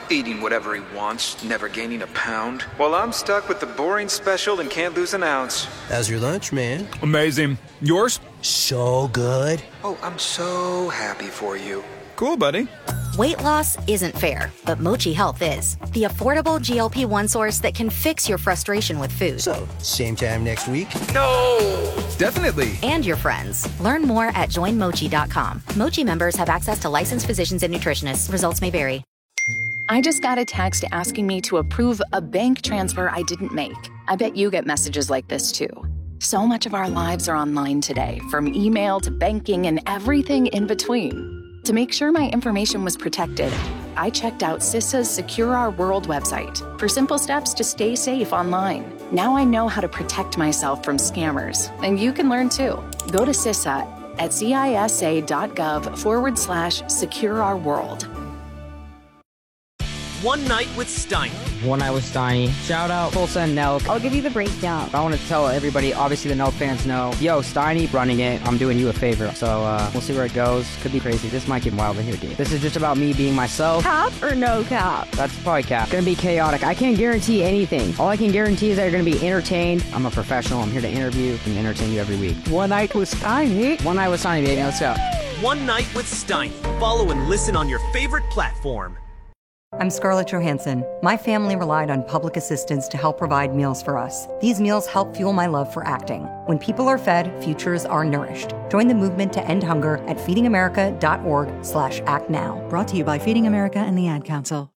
eating whatever he wants, never gaining a pound, while I'm stuck with the boring special and can't lose an ounce. How's your lunch, man? Amazing. Yours? So good. Oh, I'm so happy for you. Cool, buddy. Weight loss isn't fair, but Mochi Health is. The affordable GLP-1 source that can fix your frustration with food. So, same time next week? No! Definitely. And your friends. Learn more at joinmochi.com. Mochi members have access to licensed physicians and nutritionists. Results may vary. I just got a text asking me to approve a bank transfer I didn't make. I bet you get messages like this too. So much of our lives are online today, from email to banking and everything in between. To make sure my information was protected, I checked out CISA's Secure Our World website for simple steps to stay safe online. Now I know how to protect myself from scammers, and you can learn too. Go to CISA at cisa.gov/secure-our-world. One Night with Steiny. One Night with Steiny. Shout out Full Send Nelk. I'll give you the breakdown. I want to tell everybody, obviously the Nelk fans know, yo, Steiny running it, I'm doing you a favor. So we'll see where it goes. Could be crazy. This might get wild in here, dude. This is just about me being myself. Cap or no cap? That's probably cap. Gonna be chaotic. I can't guarantee anything. All I can guarantee is that you're gonna be entertained. I'm a professional. I'm here to interview and entertain you every week. One Night with Steiny. One Night with Steiny, baby. Let's go. One Night with Steiny. Follow and listen on your favorite platform. I'm Scarlett Johansson. My family relied on public assistance to help provide meals for us. These meals help fuel my love for acting. When people are fed, futures are nourished. Join the movement to end hunger at feedingamerica.org/actnow. Brought to you by Feeding America and the Ad Council.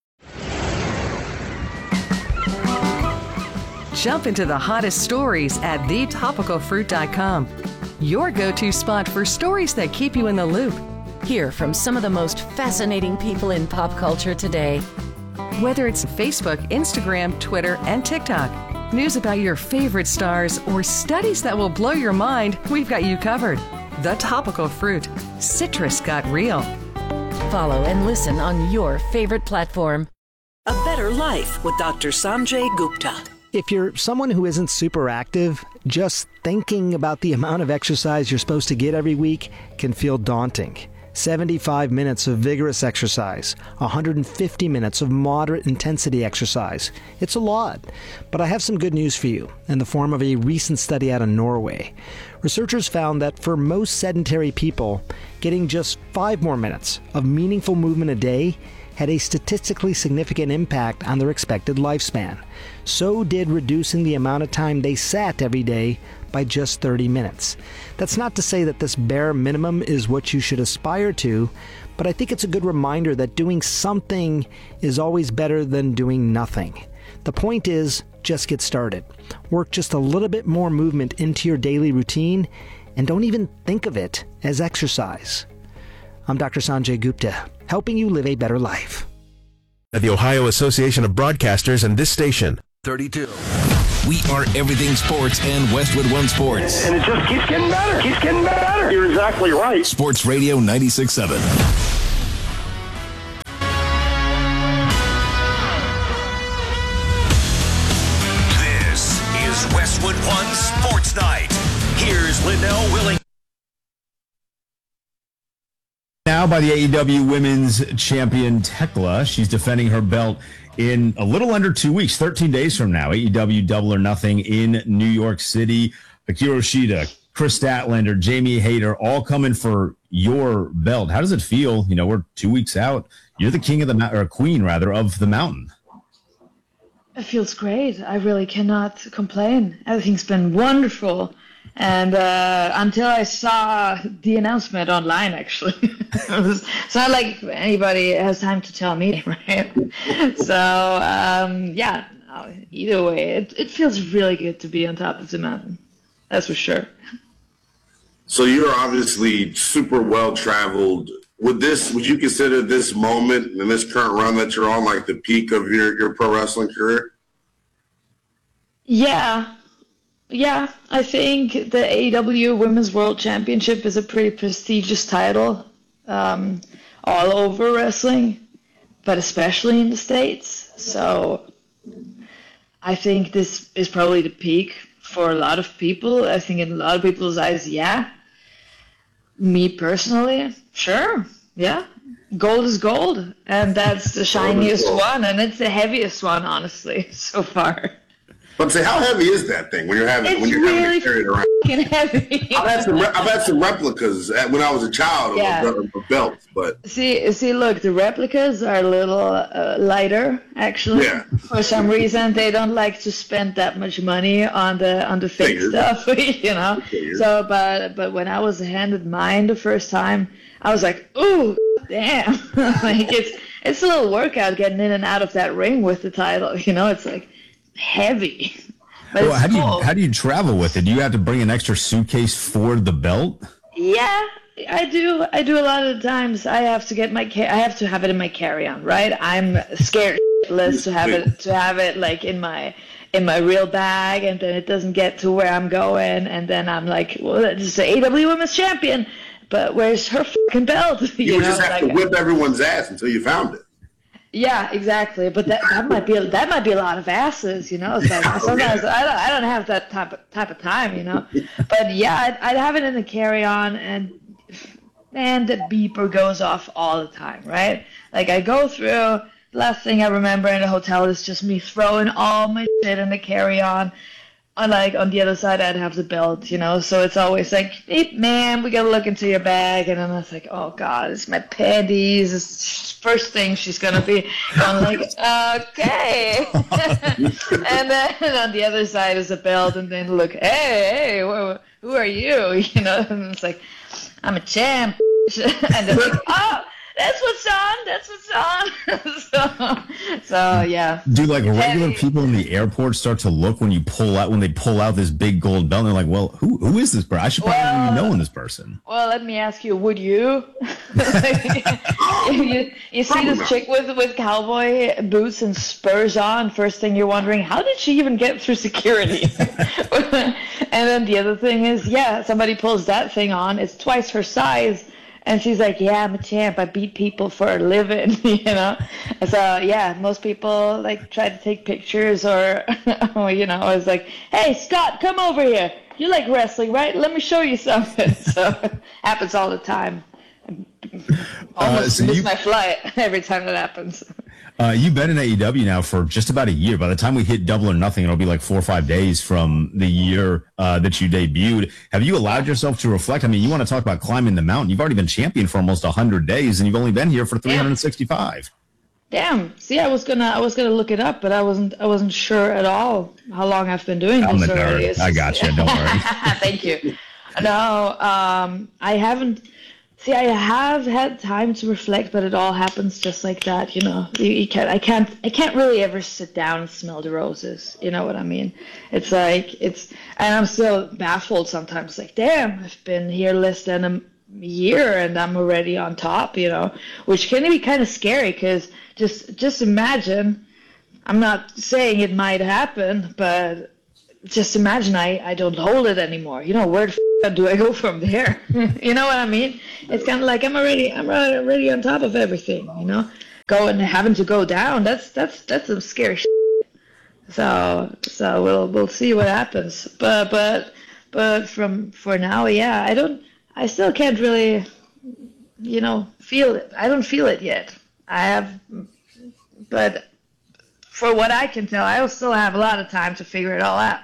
Jump into the hottest stories at thetopicalfruit.com. Your go-to spot for stories that keep you in the loop. Hear from some of the most fascinating people in pop culture today. Whether it's Facebook, Instagram, Twitter, and TikTok, news about your favorite stars, or studies that will blow your mind, we've got you covered. The Topical Fruit. Citrus got real. Follow and listen on your favorite platform. A Better Life with Dr. Sanjay Gupta. If you're someone who isn't super active, just thinking about the amount of exercise you're supposed to get every week can feel daunting. 75 minutes of vigorous exercise, 150 minutes of moderate intensity exercise. It's a lot, but I have some good news for you in the form of a recent study out of Norway. Researchers found that for most sedentary people, getting just 5 more minutes of meaningful movement a day had a statistically significant impact on their expected lifespan. So did reducing the amount of time they sat every day by just 30 minutes. That's not to say that this bare minimum is what you should aspire to, but I think it's a good reminder that doing something is always better than doing nothing. The point is, just get started. Work just a little bit more movement into your daily routine, and don't even think of it as exercise. I'm Dr. Sanjay Gupta, helping you live a better life. At the Ohio Association of Broadcasters and this station. 32. We are everything sports and Westwood One Sports. And it just keeps getting better. Keeps getting better. You're exactly right. Sports Radio 96.7. This is Westwood One Sports Night. Here's Linnell Willing. Now by the AEW Women's Champion Tekla. She's defending her belt in a little under 2 weeks, 13 days from now. AEW Double or Nothing in New York City. Akira Shida, Chris Statlander, Jamie Hayter, all coming for your belt. How does it feel? You know, we're 2 weeks out. You're the king of the mountain, or queen rather, of the mountain. It feels great. I really cannot complain. Everything's been wonderful. And until I saw the announcement online, actually, it's not like anybody has time to tell me, right? So, yeah, either way, it feels really good to be on top of the mountain. That's for sure. So you're obviously super well-traveled. Would you consider this moment and this current run that you're on like the peak of your pro wrestling career? Yeah, I think the AEW Women's World Championship is a pretty prestigious title all over wrestling, but especially in the States. So I think this is probably the peak for a lot of people. I think in a lot of people's eyes, yeah. Me personally, sure, yeah. gold is gold, and that's the shiniest one, and it's the heaviest one, honestly, so far. But say, how heavy is that thing when you're having It's having really to carry it around? heavy. I've had some replicas when I was a child of belts, but see, look, the replicas are a little lighter, actually. Yeah. For some reason, they don't like to spend that much money on the fake stuff, you know. So, but when I was handed mine the first time, I was like, ooh, damn! Like it's a little workout getting in and out of that ring with the title, you know. It's like heavy. But well, how do you travel with it? Do you have to bring an extra suitcase for the belt? Yeah, I do. I do a lot of the times. I have to get I have to have it in my carry-on, right? I'm scared shitless to have it like in my real bag, and then it doesn't get to where I'm going, and then I'm like, well, this is the AEW Women's Champion, but where's her fucking belt? You would just have to whip everyone's ass until you found it. Yeah, exactly. But that might be a lot of asses, you know. So sometimes I don't have that type of time, you know. But yeah, I'd have it in the carry-on, and man, the beeper goes off all the time, right? Like I go through. Last thing I remember in the hotel is just me throwing all my shit in the carry-on. Like on the other side, I'd have the belt, you know. So it's always like, hey, man, we gotta look into your bag, and then I was like, oh god, it's my panties. It's first thing she's gonna be going like, okay. And then on the other side is a belt, and then look, hey, who are you? You know, and it's like, I'm a champ, and they're like, oh. That's what's on. So yeah. Do like regular people in the airport start to look when they pull out this big gold belt? And they're like, well, who is this person? I should probably be knowing this person. Well, let me ask you, would you? you see this chick with cowboy boots and spurs on. First thing you're wondering, how did she even get through security? And then the other thing is, yeah, somebody pulls that thing on. It's twice her size. And she's like, yeah, I'm a champ. I beat people for a living, you know? So, yeah, most people, like, try to take pictures or, you know, I was like, hey, Scott, come over here. You like wrestling, right? Let me show you something. So, it happens all the time. Almost miss my flight every time that happens. You've been in AEW now for just about a year. By the time we hit Double or Nothing, it'll be like 4 or 5 days from the year that you debuted. Have you allowed yourself to reflect? I mean, you want to talk about climbing the mountain. You've already been champion for almost 100 days, and you've only been here for 365. Damn. See, I was gonna look it up, but I wasn't sure at all how long I've been doing I'm this the already. nerd. I got you. Don't worry. Thank you. No, I haven't. See, I have had time to reflect, but it all happens just like that, you know. I can't really ever sit down and smell the roses. You know what I mean? It's like and I'm still baffled sometimes. Like, damn, I've been here less than a year and I'm already on top, you know, which can be kind of scary because just imagine. I'm not saying it might happen, but just imagine I don't hold it anymore. You know, where the do I go from there? You know what I mean? It's kind of like I'm already on top of everything. You know, having to go down. That's some scary shit. So we'll see what happens. But for now, yeah, I still can't really, you know, feel it. I don't feel it yet. But for what I can tell, I still have a lot of time to figure it all out.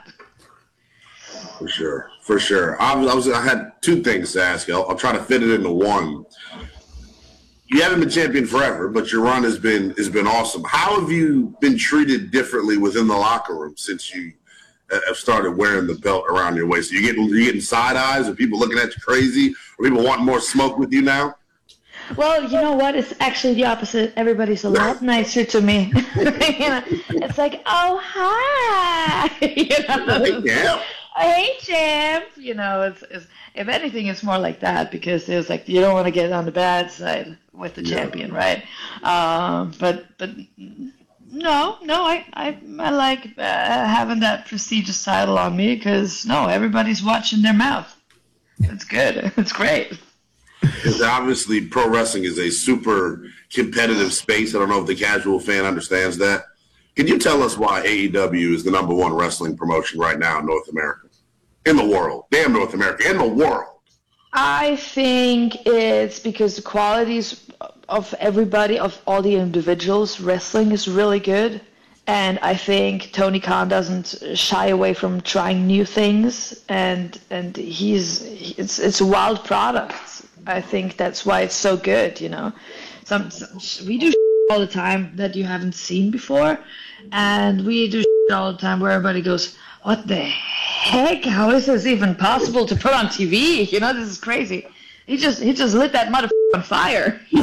For sure. I had two things to ask you. I'll try to fit it into one. You haven't been champion forever, but your run has been awesome. How have you been treated differently within the locker room since you have started wearing the belt around your waist? You getting side eyes? Are people looking at you crazy? Are people wanting more smoke with you now? Well, you know what? It's actually the opposite. Everybody's a lot nicer to me. You know, it's like, oh, hi. You know? Yeah. Hey, champ. You know, it's if anything, it's more like that because it's like you don't want to get on the bad side with the champion, right? But no, I like having that prestigious title on me because everybody's watching their mouth. It's good. It's great. Because obviously pro wrestling is a super competitive space. I don't know if the casual fan understands that. Can you tell us why AEW is the #1 wrestling promotion right now in North America? In the world. Damn North America. In the world. I think it's because the qualities of everybody, of all the individuals, wrestling is really good. And I think Tony Khan doesn't shy away from trying new things, and it's a wild product. I think that's why it's so good, you know. We do all the time that you haven't seen before, and we do all the time where everybody goes, "What the heck? How is this even possible to put on TV? You know, this is crazy." He just lit that motherfucker on fire. You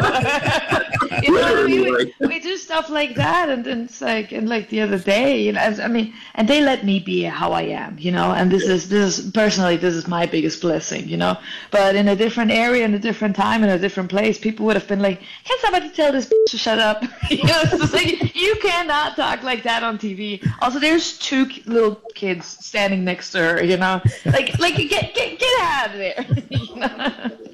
know what I mean? We do stuff like that, and it's like, and like the other day, you know, I mean, and they let me be how I am, you know, and this is personally, this is my biggest blessing, you know. But in a different area, in a different time, in a different place, people would have been like, "Can somebody tell this bitch to shut up?" You know, it's just like, you cannot talk like that on TV. Also, there's two little kids standing next to her, you know, like get out of there. You know?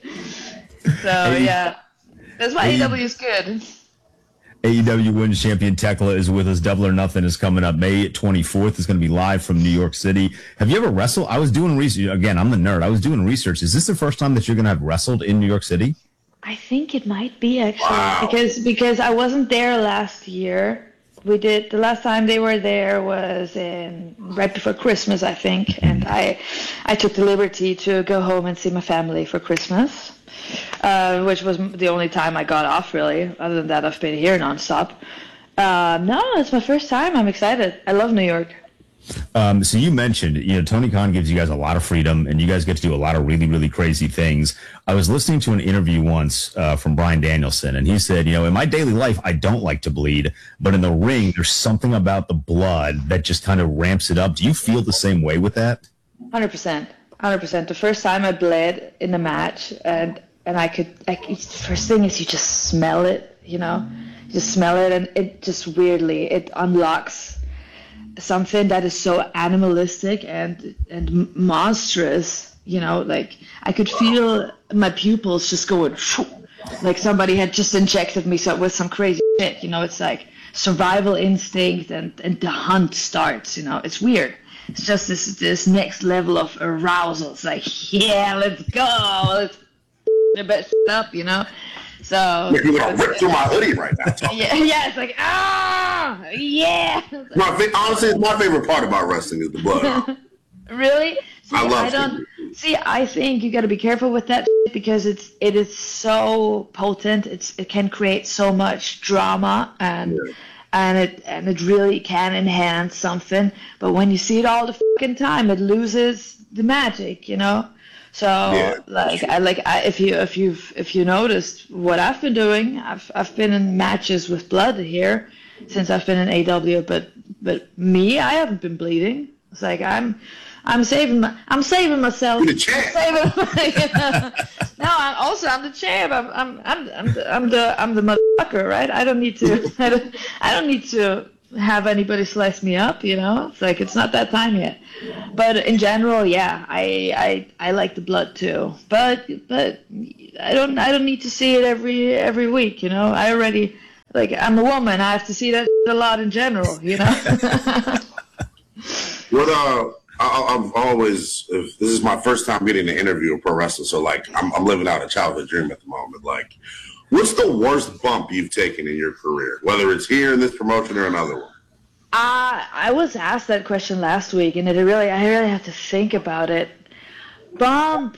So yeah, that's why AEW is good. AEW Women's Champion Tekla is with us. Double or Nothing is coming up May 24th. It's going to be live from New York City. Have you ever wrestled? I was doing research. Again, I'm the nerd. I was doing research. Is this the first time that you're going to have wrestled in New York City? I think it might be, actually, because I wasn't there last year. The last time they were there was right before Christmas, I think, and I took the liberty to go home and see my family for Christmas, which was the only time I got off, really. Other than that, I've been here nonstop. No, it's my first time. I'm excited. I love New York. So you mentioned, you know, Tony Khan gives you guys a lot of freedom, and you guys get to do a lot of really, really crazy things. I was listening to an interview once from Bryan Danielson, and he said, you know, in my daily life, I don't like to bleed, but in the ring, there's something about the blood that just kind of ramps it up. Do you feel the same way with that? 100%. 100%. The first time I bled in a match, and the first thing is you just smell it, you know, you just smell it, and it just weirdly, it unlocks something that is so animalistic and monstrous, you know, like I could feel my pupils just going, like somebody had just injected me with some crazy shit, you know. It's like survival instinct and the hunt starts, you know. It's weird. It's just this next level of arousal. It's like, yeah, let's go, let's shit up, you know. So you're gonna rip through my hoodie right now. Yeah, it's like, yeah. Honestly, my favorite part about wrestling is the blood. Really? See, I think you got to be careful with that because it is so potent. It can create so much drama and it really can enhance something. But when you see it all the fucking time, it loses the magic, you know. So if you noticed what I've been doing, I've been in matches with blood here since I've been in AW, but me, I haven't been bleeding. It's like I'm saving myself. You're the champ. No, I'm the champ. I'm the motherfucker, right? I don't need to have anybody slice me up, you know. It's like it's not that time yet. But in general, yeah, I like the blood too. But I don't need to see it every week, you know. I already, like, I'm a woman. I have to see that a lot in general, you know. I've always, if this is my first time getting an interview with pro wrestler, so like I'm living out a childhood dream at the moment. Like, what's the worst bump you've taken in your career, whether it's here in this promotion or another one? I was asked that question last week, and I really have to think about it. Bump.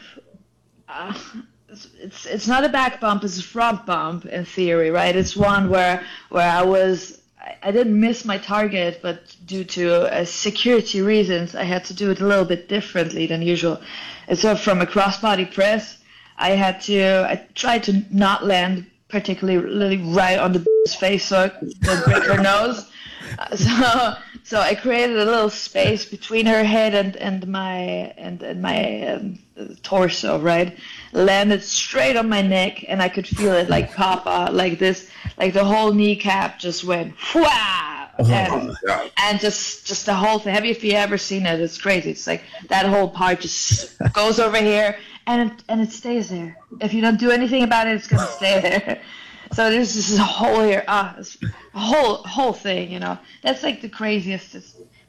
It's not a back bump. It's a front bump in theory, right? It's one where I didn't miss my target, but due to security reasons, I had to do it a little bit differently than usual. And so from a crossbody press, I tried to not land particularly right on the face so I could break her nose. So I created a little space between her head and my torso, right? Landed straight on my neck, and I could feel it like pop out like this, like the whole kneecap just went wow, and just the whole thing. If you ever seen it, it's crazy. It's like that whole part just goes over here, and it stays there. If you don't do anything about it, it's gonna stay there. So there's this whole here, a whole thing, you know. That's like the craziest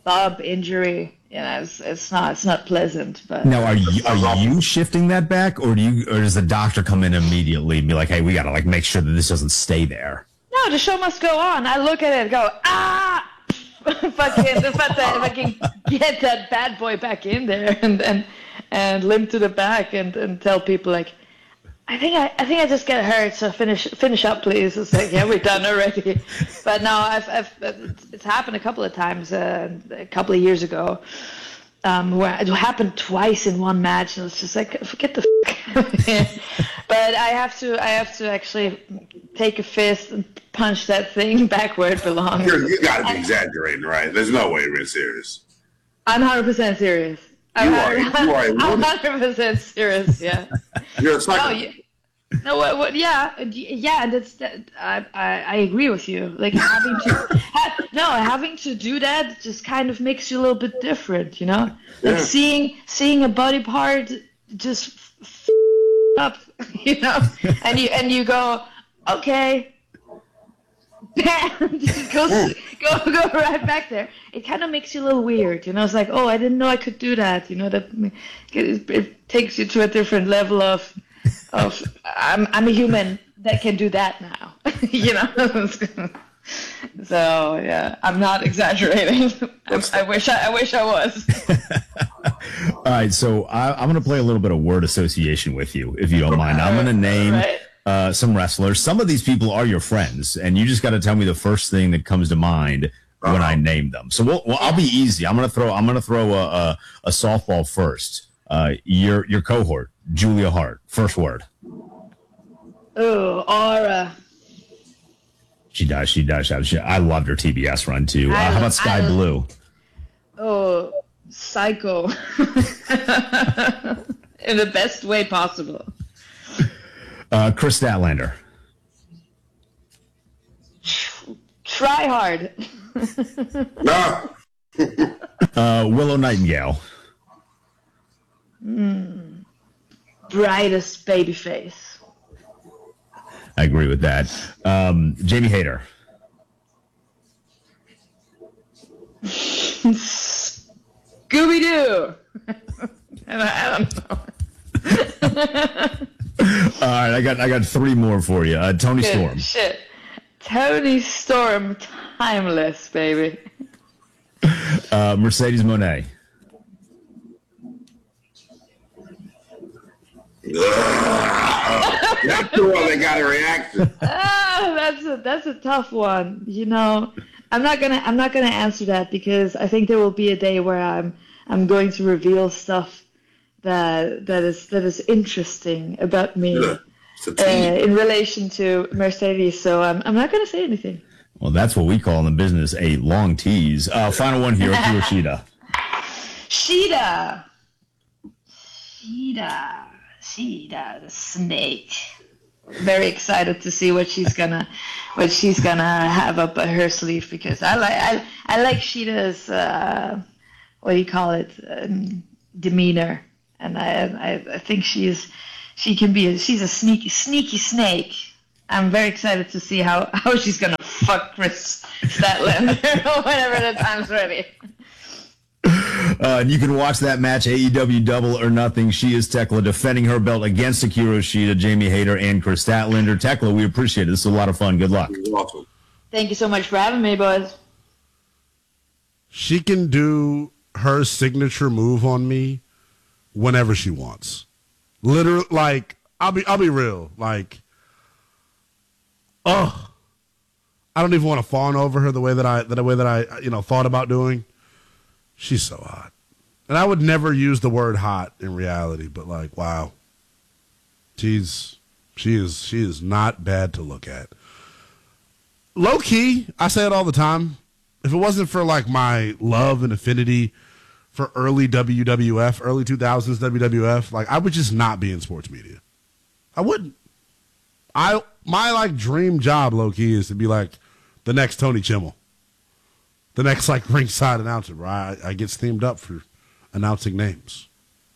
thumb injury. It's not pleasant. But now, are you shifting that back, or does the doctor come in immediately and be like, hey, we gotta like make sure that this doesn't stay there? No, the show must go on. I look at it and go, fucking, if I can get that bad boy back in there and limp to the back and tell people like, I think I just get hurt, so finish up, please. It's like, yeah, we're done already. But no, it's happened a couple of times. A couple of years ago, where it happened twice in one match, and it's just like, forget the fuck. But I have to actually take a fist and punch that thing back where it belongs. You got to be exaggerating, right? There's no way you're being serious. I'm 100% serious. I'm 100% serious. Yeah. You're a psycho. No, what? Yeah, and I agree with you. Like having to do that just kind of makes you a little bit different, you know. Like seeing a body part just up, you know, and you go, okay. Just go right back there. It kind of makes you a little weird, you know. It's like, oh, I didn't know I could do that, you know. That it takes you to a different level of I'm a human that can do that now, you know. So yeah, I'm not exaggerating. I wish I was. All right, so I'm going to play a little bit of word association with you, if you don't mind. I'm going to name some wrestlers. Some of these people are your friends, and you just got to tell me the first thing that comes to mind when I name them. So I'll be easy. I'm going to throw a softball first. Your cohort, Julia Hart. First word. Oh, Aura. She does. I loved her TBS run too. How about Sky Blue? Oh, psycho. In the best way possible. Chris Statlander. Try hard. Willow Nightingale. Brightest baby face. I agree with that. Jamie Hayter. Scooby-Doo. I don't know. All right, I got three more for you. Tony Storm. Shit. Tony Storm, timeless, baby. Mercedes Moné. That's the one that got a reaction. That's a tough one. You know, I'm not gonna answer that because I think there will be a day where I'm going to reveal stuff that is interesting about me in relation to Mercedes. So I'm not gonna say anything. Well, that's what we call in the business a long tease. Final one here, Shida. Shida, the snake. Very excited to see what she's gonna have up her sleeve because I like Shida's what do you call it, demeanor, and I think she's a sneaky snake. I'm very excited to see how she's gonna fuck Chris Statlander whenever the time's ready. You can watch that match, AEW Double or Nothing. She is Tekla defending her belt against Akira Shida, Jamie Hayter, and Chris Statlander. Tekla, we appreciate it. This is a lot of fun. Good luck. You're welcome. Thank you so much for having me, boys. She can do her signature move on me whenever she wants. Literally, like, I'll be real. Like, I don't even want to fawn over her the way that I thought about doing. She's so hot. And I would never use the word hot in reality, but like, wow. She is not bad to look at. Low key, I say it all the time. If it wasn't for like my love and affinity for early WWF, early 2000s WWF, like I would just not be in sports media. I wouldn't. My like dream job, low key, is to be like the next Tony Chimmel. The next, like, ringside announcer, where I get steamed up for announcing names.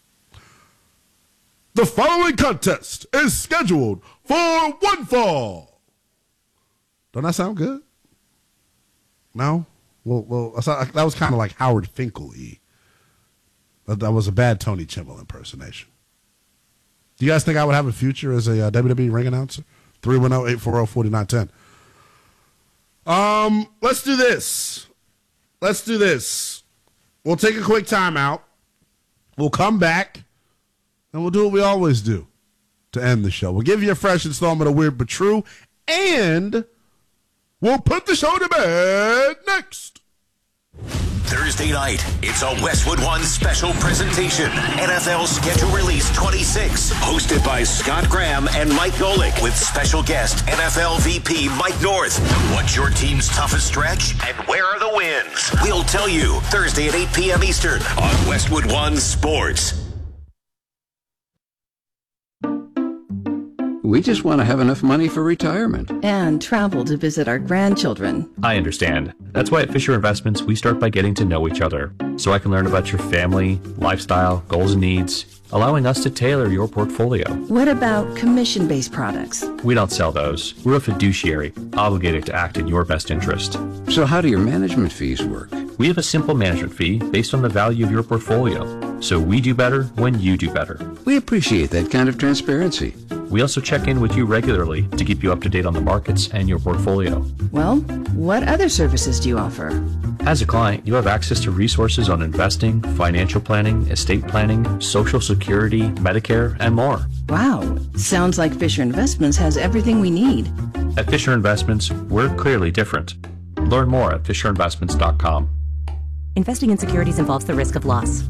The following contest is scheduled for one fall. Don't that sound good? No? Well, that was kind of like Howard Finkel-y. That was a bad Tony Chimel impersonation. Do you guys think I would have a future as a WWE ring announcer? 310-840-4910. Let's do this. We'll take a quick timeout. We'll come back, and we'll do what we always do to end the show. We'll give you a fresh installment of Weird But True, and we'll put the show to bed next. Thursday night, it's a Westwood One special presentation. NFL Schedule Release 26, hosted by Scott Graham and Mike Golick, with special guest NFL VP Mike North. What's your team's toughest stretch, and where are the wins? We'll tell you Thursday at 8 p.m. Eastern on Westwood One Sports. We just want to have enough money for retirement. And travel to visit our grandchildren. I understand. That's why at Fisher Investments, we start by getting to know each other, so I can learn about your family, lifestyle, goals and needs, allowing us to tailor your portfolio. What about commission-based products? We don't sell those. We're a fiduciary, obligated to act in your best interest. So how do your management fees work? We have a simple management fee based on the value of your portfolio, so we do better when you do better. We appreciate that kind of transparency. We also check in with you regularly to keep you up to date on the markets and your portfolio. Well, what other services do you offer? As a client, you have access to resources on investing, financial planning, estate planning, Social Security, Medicare, and more. Wow, sounds like Fisher Investments has everything we need. At Fisher Investments, we're clearly different. Learn more at FisherInvestments.com. Investing in securities involves the risk of loss.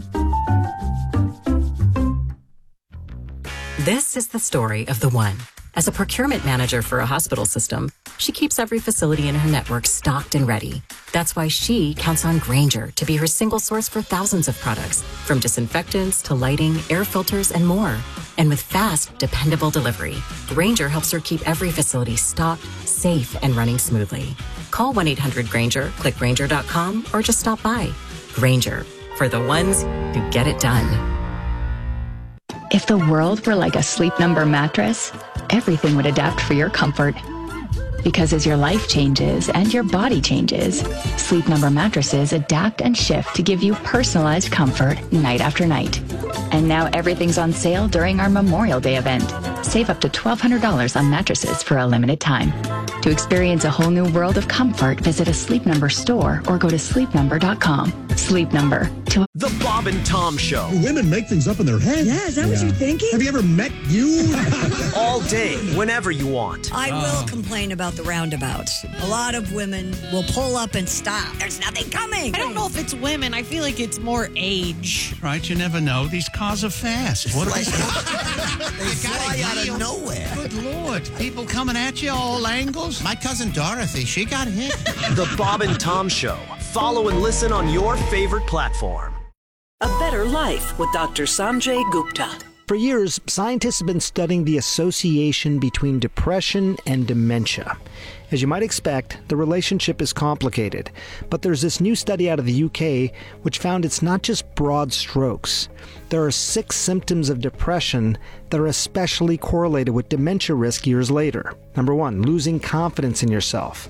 This is the story of the one. As a procurement manager for a hospital system, she keeps every facility in her network stocked and ready. That's why she counts on Grainger to be her single source for thousands of products, from disinfectants to lighting, air filters, and more. And with fast, dependable delivery, Grainger helps her keep every facility stocked, safe, and running smoothly. Call 1-800-GRAINGER, click Grainger.com, or just stop by. Grainger, for the ones who get it done. If the world were like a Sleep Number mattress, everything would adapt for your comfort. Because as your life changes and your body changes, Sleep Number mattresses adapt and shift to give you personalized comfort night after night. And now everything's on sale during our Memorial Day event. Save up to $1,200 on mattresses for a limited time. To experience a whole new world of comfort, visit a Sleep Number store or go to sleepnumber.com. Sleep Number. The Bob and Tom Show. Women make things up in their head. Yeah, is that what you're thinking? Have you ever met you? All day, whenever you want. I will complain about the roundabouts. A lot of women will pull up and stop. There's nothing coming. I don't know if it's women. I feel like it's more age. Right, you never know. These cars are fast. What They fly out of nowhere. Good Lord. People coming at you all angles. My cousin Dorothy, she got hit. The Bob and Tom Show. Follow and listen on your favorite platform. A Better Life with Dr. Sanjay Gupta. For years, scientists have been studying the association between depression and dementia. As you might expect, the relationship is complicated, but there's this new study out of the UK which found it's not just broad strokes. There are 6 symptoms of depression that are especially correlated with dementia risk years later. Number 1, losing confidence in yourself.